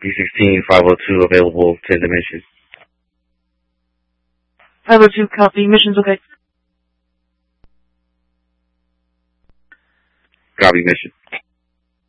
B-16, 502 available, 10 dimensions. 502, copy. Mission's okay. Copy mission.